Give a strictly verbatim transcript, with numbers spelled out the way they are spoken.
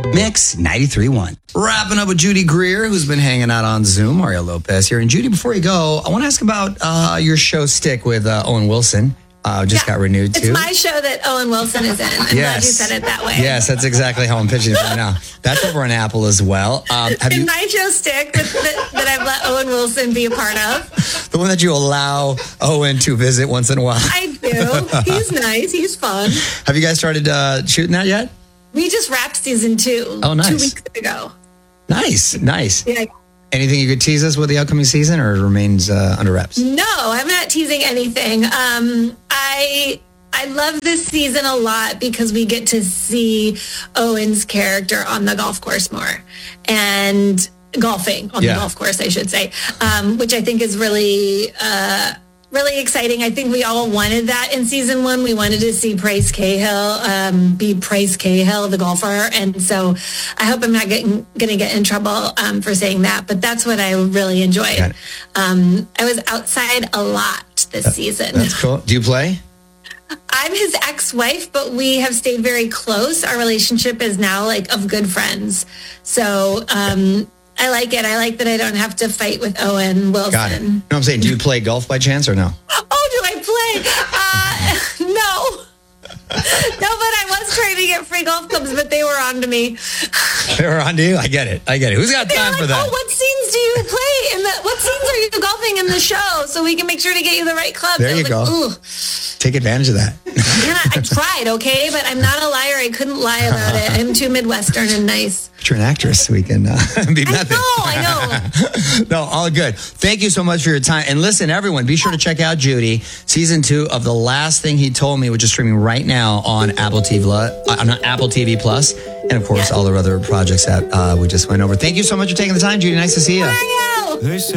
Mix ninety-three point one. Wrapping up with Judy Greer, who's been hanging out on Zoom. Mario Lopez here. And Judy, before you go, I want to ask about uh, your show Stick with uh, Owen Wilson. Uh, just yeah, got renewed too. It's my show that Owen Wilson is in. I'm yes. glad you said it that way. Yes, that's exactly how I'm pitching it right now. That's over on Apple as well. Um, have in you, my show Stick that, that, that I've let Owen Wilson be a part of. The one that you allow Owen to visit once in a while. I do. He's nice. He's fun. Have you guys started uh, shooting that yet? We just wrapped season two. Oh, nice. Two weeks ago. Nice, nice. Yeah. Anything you could tease us with the upcoming season, or it remains uh, under wraps? No, I'm not teasing anything. Um, I I love this season a lot because we get to see Owen's character on the golf course more, and golfing on yeah. the golf course, I should say, um, which I think is really uh, really exciting. I think we all wanted that in season one. We wanted to see Bryce Cahill um, be Bryce Cahill, the golfer. And so I hope I'm not getting going to get in trouble um, for saying that, but that's what I really enjoyed. Um, I was outside a lot this that, season. That's cool. Do you play? I'm his ex-wife, but we have stayed very close. Our relationship is now like of good friends. So um, I like it. I like that I don't have to fight with Owen Wilson. Got it. You know what I'm saying? Do you play golf by chance or no? Oh, do I play? Uh, no. No, but I was trying to get free golf clubs, but they were on to me. They were on to you? I get it. I get it. Who's got They're time like, for that? Oh, what scenes do you play in the? What scenes are you golfing in the show? So we can make sure to get you the right club. There you like, go. Ooh. Take advantage of that. Yeah, I tried, okay, but I'm not a liar. I couldn't lie about it. I'm too Midwestern and nice. But you're an actress, so we can uh, be method. I know, I know. No, all good. Thank you so much for your time. And listen, everyone, be sure to check out Judy. Season two of The Last Thing He Told Me, which is streaming right now on Apple T V, uh, on Apple T V Plus, and of course, yeah. all the other projects that uh, we just went over. Thank you so much for taking the time, Judy. Nice to see you. Mario!